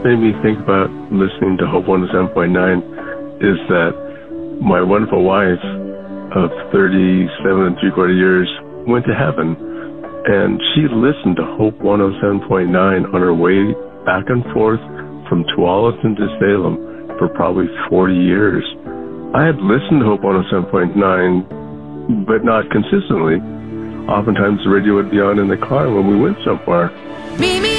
made me think about listening to Hope 107.9 is that my wonderful wife of 37 and three-quarter years went to heaven, and she listened to Hope 107.9 on her way back and forth from Tualatin to Salem for probably 40 years. I had listened to Hope 107.9, but not consistently. Oftentimes the radio would be on in the car when we went somewhere. Mimi.